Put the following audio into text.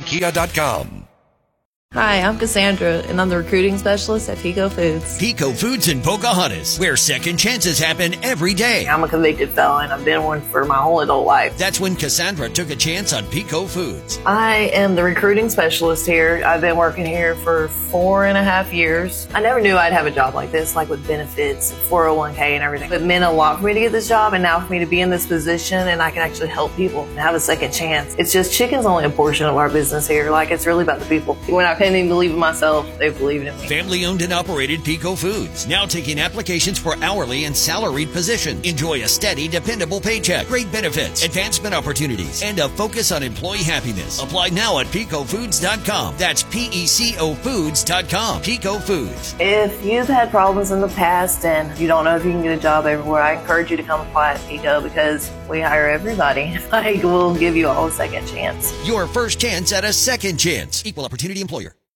KiaKia.com. Hi, I'm Cassandra, and I'm the recruiting specialist at Pico Foods. Pico Foods in Pocahontas, where second chances happen every day. I'm a convicted felon. I've been one for my whole adult life. That's when Cassandra took a chance on Pico Foods. I am the recruiting specialist here. I've been working here for 4.5 years. I never knew I'd have a job like this, like with benefits, 401k and everything. It meant a lot for me to get this job, and now for me to be in this position and I can actually help people and have a second chance. It's just chicken's only a portion of our business here. Like, it's really about the people. When I couldn't even believe in myself, they believed in me. Family owned and operated Pico Foods. Now taking applications for hourly and salaried positions. Enjoy a steady, dependable paycheck, great benefits, advancement opportunities, and a focus on employee happiness. Apply now at picofoods.com. That's PECO Foods.com. Pico Foods. If you've had problems in the past and you don't know if you can get a job everywhere, I encourage you to come apply at Pico because we hire everybody. Like, we'll give you all a second chance. Your first chance at a second chance. Equal opportunity employer.